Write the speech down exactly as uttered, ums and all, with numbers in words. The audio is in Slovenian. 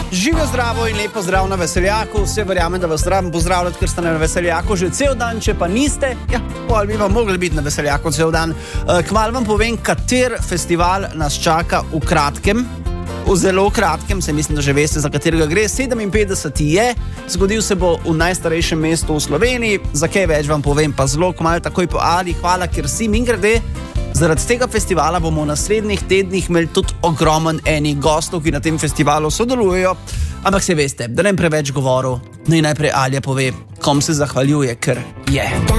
Živijo zdravo in lepo zdrav na Veseljaku. Vse verjamem, da vas zdravim pozdravljati, ker ste na Veseljaku že cel dan. Če pa niste, ja, pol bi vam mogli biti na Veseljaku cel dan. Kmalu vam povem, kater festival nas čaka v kratkem. V zelo kratkem, se mislim, da že veste, za katerega gre. sedeminpetdeseti je, zgodil se bo v najstarejšem mestu v Sloveniji. Za kaj več vam povem pa zelo kmalu, takoj po Ali. Hvala, ker si min grede. Zaradi tega festivala bomo v naslednjih tednih imeli tudi ogromen enih gostov, ki na tem festivalu sodelujejo. Ampak se veste, da ne preveč govoril, naj najprej Alja pove, kom se zahvaljuje, ker je.